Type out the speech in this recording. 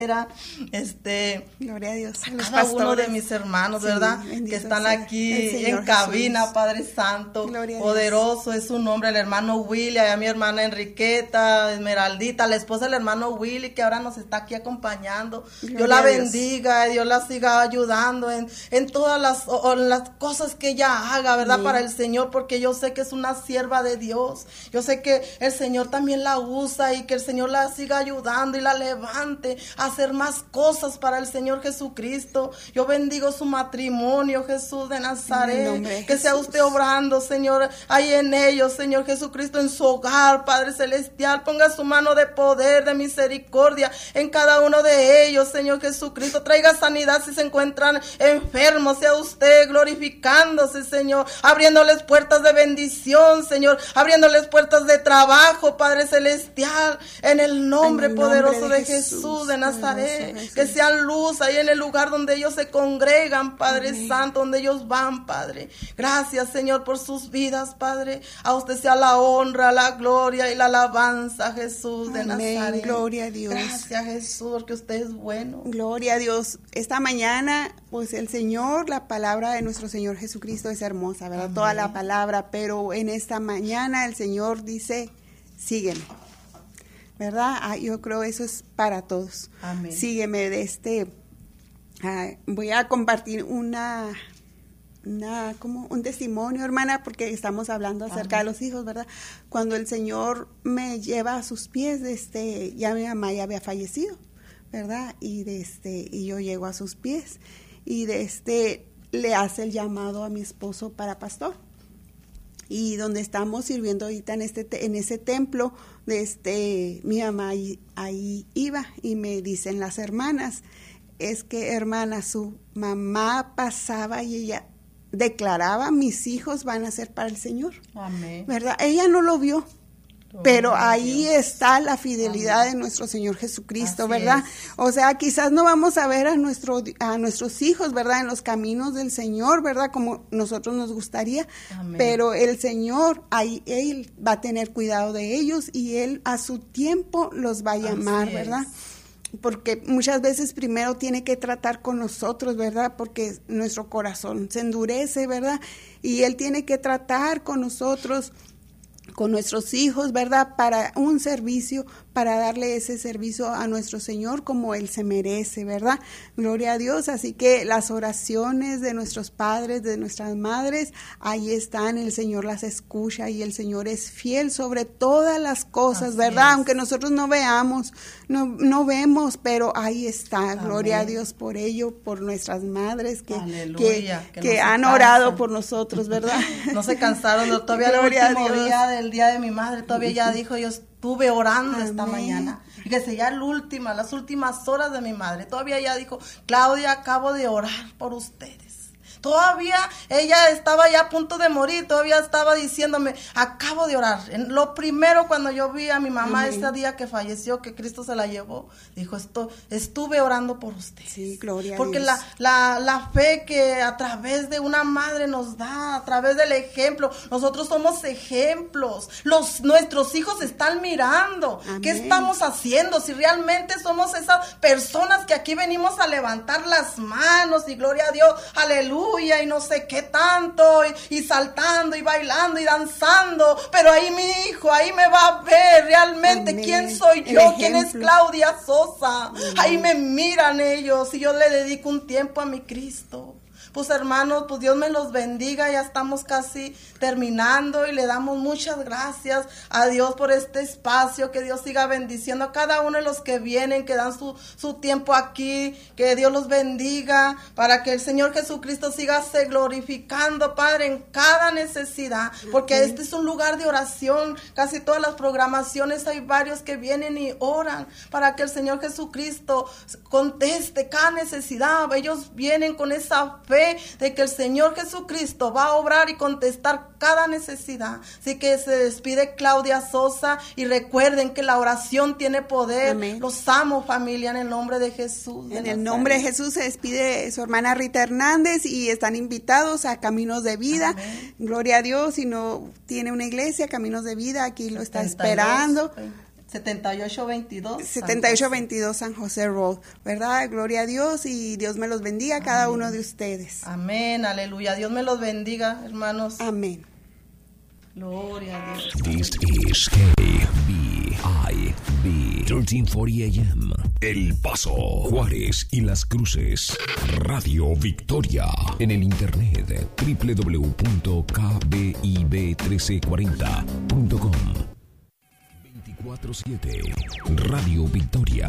Gloria a Dios, a cada uno de mis hermanos, ¿verdad? Que están aquí en cabina, Jesús. Padre Santo, poderoso es su nombre, el hermano Willy, a mi hermana Enriqueta, Esmeraldita, la esposa del hermano Willy, que ahora nos está aquí acompañando. Dios la bendiga, Dios la siga ayudando en todas las cosas que ella haga, ¿verdad? Para el Señor, porque yo sé que es una sierva de Dios. Yo sé que el Señor también la usa y que el Señor la siga ayudando y la levante a hacer más cosas para el Señor Jesucristo. Yo bendigo su matrimonio, Jesús de Nazaret, que sea usted obrando, Señor, ahí en ellos, Señor Jesucristo, en su hogar, Padre Celestial, ponga su mano de poder, de misericordia en cada uno de ellos, Señor Jesucristo, traiga sanidad si se encuentran enfermos, sea usted glorificándose, Señor, abriéndoles puertas de bendición, Señor, abriéndoles puertas de trabajo, Padre Celestial, en el nombre poderoso de Jesús de Nazaret, que sean luz ahí en el lugar donde ellos se congregan, Padre Santo, donde ellos van, Padre. Gracias, Señor, por sus vidas, Padre. A usted sea la honra, la gloria y la alabanza, Jesús de Nazaret. Gloria a Dios. Gracias, Jesús, que usted es bueno. Gloria a Dios. Esta mañana, pues el Señor, la palabra de nuestro Señor Jesucristo es hermosa, ¿verdad? Amén. Toda la palabra, pero en esta mañana el Señor dice, sígueme. ¿Verdad? Yo creo eso es para todos. Amén. Sígueme voy a compartir un testimonio, hermana, porque estamos hablando acerca de los hijos, ¿verdad? Cuando el Señor me lleva a sus pies, ya mi mamá ya había fallecido, ¿verdad? Y yo llego a sus pies y le hace el llamado a mi esposo para pastor. Y donde estamos sirviendo ahorita en ese templo, mi mamá ahí iba y me dicen las hermanas, es que hermana, su mamá pasaba y ella declaraba, mis hijos van a ser para el Señor. Amén. ¿Verdad? Ella no lo vio. Pero ahí está la fidelidad de nuestro Señor Jesucristo, así ¿verdad? Es. O sea, quizás no vamos a ver a nuestros hijos, ¿verdad? En los caminos del Señor, ¿verdad? Como nosotros nos gustaría. Amén. Pero el Señor, ahí Él va a tener cuidado de ellos y Él a su tiempo los va a llamar, así ¿verdad? Porque muchas veces primero tiene que tratar con nosotros, ¿verdad? Porque nuestro corazón se endurece, ¿verdad? Y Él tiene que tratar con nosotros, con nuestros hijos, ¿verdad? Para un servicio, para darle ese servicio a nuestro Señor como Él se merece, ¿verdad? Gloria a Dios. Así que las oraciones de nuestros padres, de nuestras madres, ahí están, el Señor las escucha y el Señor es fiel sobre todas las cosas, así ¿verdad? Es. Aunque nosotros no veamos, no vemos, pero ahí está. Amén. Gloria a Dios por ello, por nuestras madres que han orado por nosotros, ¿verdad? No se cansaron, todavía el último día del día de mi madre, todavía ella dijo, yo estuve orando Amén. Esta mañana. Fíjese, ya las últimas horas de mi madre, todavía ella dijo, Claudia, acabo de orar por ustedes. Todavía ella estaba ya a punto de morir, todavía estaba diciéndome, acabo de orar. Lo primero cuando yo vi a mi mamá Amén. Ese día que falleció, que Cristo se la llevó, dijo, estuve orando por usted. Sí, gloria porque a Dios. La fe que a través de una madre nos da, a través del ejemplo, nosotros somos ejemplos, nuestros hijos están mirando, Amén. ¿Qué estamos haciendo? Si realmente somos esas personas que aquí venimos a levantar las manos y gloria a Dios, aleluya, y no sé qué tanto, y saltando, y bailando, y danzando, pero ahí mi hijo, ahí me va a ver realmente Amén. Quién soy yo, quién es Claudia Sosa, Amén. Ahí me miran ellos, y yo le dedico un tiempo a mi Cristo. Pues hermanos, pues Dios me los bendiga, ya estamos casi terminando y le damos muchas gracias a Dios por este espacio, que Dios siga bendiciendo a cada uno de los que vienen, que dan su tiempo aquí, que Dios los bendiga, para que el Señor Jesucristo siga se glorificando, Padre, en cada necesidad, porque este es un lugar de oración, casi todas las programaciones hay varios que vienen y oran, para que el Señor Jesucristo conteste cada necesidad, ellos vienen con esa fe de que el Señor Jesucristo va a obrar y contestar cada necesidad. Así que se despide Claudia Sosa y recuerden que la oración tiene poder. Amén. Los amo, familia, en el nombre de Jesús. En el nombre de Jesús se despide su hermana Rita Hernández y están invitados a Caminos de Vida. Amén. Gloria a Dios. Si no tiene una iglesia, Caminos de Vida, aquí lo está esperando. 7822 San José Road, ¿verdad? Gloria a Dios y Dios me los bendiga a cada uno de ustedes. Amén, aleluya. Dios me los bendiga, hermanos. Amén. Gloria a Dios. This is KBIB 1340 AM. El Paso, Juárez y Las Cruces. Radio Victoria. En el internet www.kbib1340.com. 24/7 Radio Victoria.